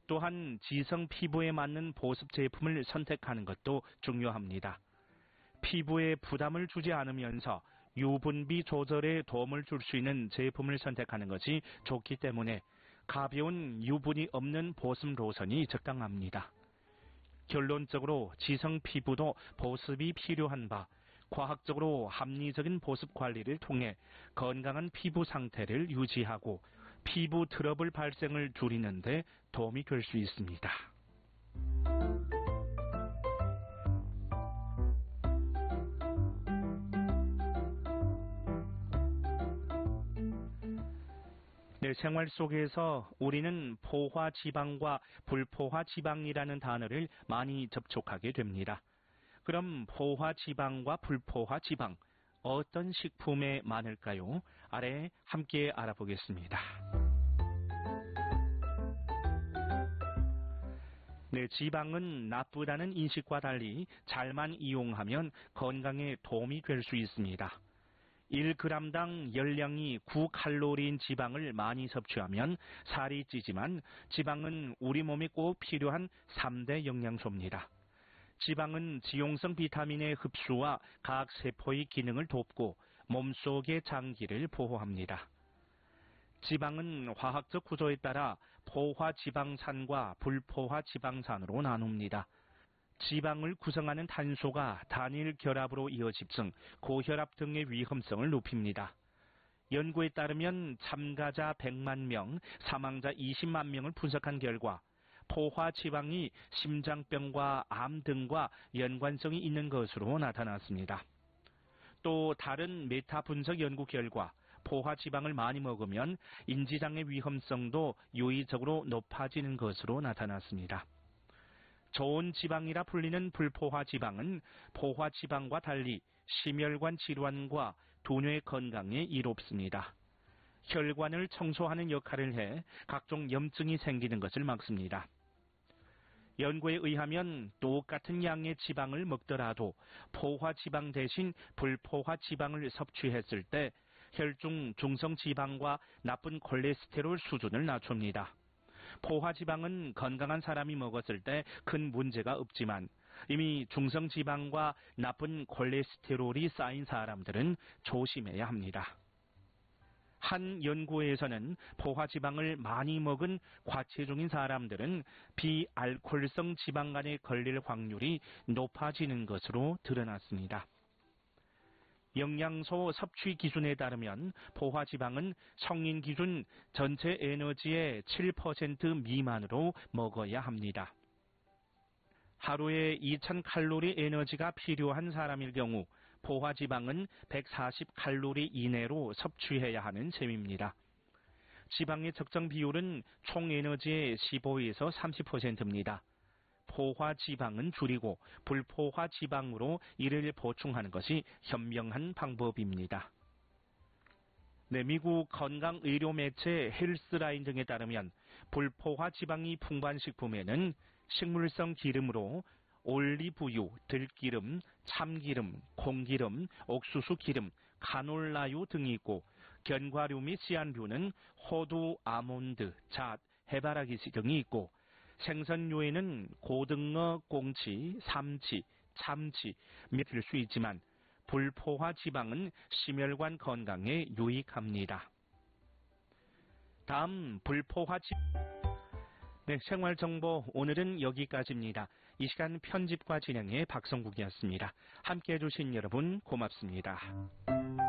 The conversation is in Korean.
또한 지성 피부에 맞는 보습 제품을 선택하는 것도 중요합니다. 피부에 부담을 주지 않으면서 유분비 조절에 도움을 줄 수 있는 제품을 선택하는 것이 좋기 때문에 가벼운 유분이 없는 보습 로션이 적당합니다. 결론적으로 지성 피부도 보습이 필요한 바, 과학적으로 합리적인 보습 관리를 통해 건강한 피부 상태를 유지하고 피부 트러블 발생을 줄이는 데 도움이 될 수 있습니다. 네, 생활 속에서 우리는 포화지방과 불포화지방이라는 단어를 많이 접촉하게 됩니다. 그럼 포화지방과 불포화지방, 어떤 식품에 많을까요? 아래 함께 알아보겠습니다. 네, 지방은 나쁘다는 인식과 달리 잘만 이용하면 건강에 도움이 될 수 있습니다. 1g당 열량이 9칼로리인 지방을 많이 섭취하면 살이 찌지만 지방은 우리 몸에 꼭 필요한 3대 영양소입니다. 지방은 지용성 비타민의 흡수와 각 세포의 기능을 돕고 몸속의 장기를 보호합니다. 지방은 화학적 구조에 따라 포화지방산과 불포화지방산으로 나눕니다. 지방을 구성하는 탄소가 단일 결합으로 이어집승, 고혈압 등의 위험성을 높입니다. 연구에 따르면 참가자 100만 명, 사망자 20만 명을 분석한 결과 포화지방이 심장병과 암 등과 연관성이 있는 것으로 나타났습니다. 또 다른 메타 분석 연구 결과 포화지방을 많이 먹으면 인지장애 위험성도 유의적으로 높아지는 것으로 나타났습니다. 좋은 지방이라 불리는 불포화지방은 포화지방과 달리 심혈관 질환과 두뇌 건강에 이롭습니다. 혈관을 청소하는 역할을 해 각종 염증이 생기는 것을 막습니다. 연구에 의하면 똑같은 양의 지방을 먹더라도 포화지방 대신 불포화지방을 섭취했을 때 혈중 중성지방과 나쁜 콜레스테롤 수준을 낮춥니다. 포화지방은 건강한 사람이 먹었을 때 큰 문제가 없지만 이미 중성지방과 나쁜 콜레스테롤이 쌓인 사람들은 조심해야 합니다. 한 연구에서는 포화지방을 많이 먹은 과체중인 사람들은 비알코올성 지방간에 걸릴 확률이 높아지는 것으로 드러났습니다. 영양소 섭취 기준에 따르면 포화지방은 성인 기준 전체 에너지의 7% 미만으로 먹어야 합니다. 하루에 2000칼로리 에너지가 필요한 사람일 경우 포화지방은 140칼로리 이내로 섭취해야 하는 셈입니다. 지방의 적정 비율은 총 에너지의 15에서 30%입니다. 포화지방은 줄이고 불포화지방으로 이를 보충하는 것이 현명한 방법입니다. 네, 미국 건강의료 매체 헬스라인 등에 따르면 불포화지방이 풍부한 식품에는 식물성 기름으로 올리브유, 들기름, 참기름, 콩기름, 옥수수 기름, 카놀라유 등이 있고 견과류 및 씨앗류는 호두, 아몬드, 잣, 해바라기 등이 있고 생선류에는 고등어, 꽁치, 삼치, 참치, 및을 수 있지만 불포화지방은 심혈관 건강에 유익합니다. 다음 네, 생활정보 오늘은 여기까지입니다. 이 시간 편집과 진행의 박성국이었습니다. 함께해 주신 여러분 고맙습니다.